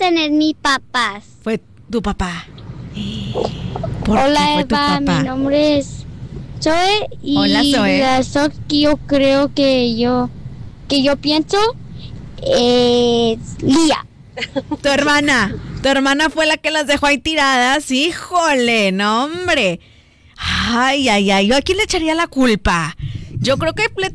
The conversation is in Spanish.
tener mis papás. Fue tu papá. ¿Por Hola, qué fue tu Eva, papá? mi nombre es Zoe y Hola, Zoe. la eso que yo creo que yo pienso es Lía. Tu hermana fue la que las dejó ahí tiradas. Híjole, no, hombre. Ay. ¿Yo a quién le echaría la culpa? Yo creo que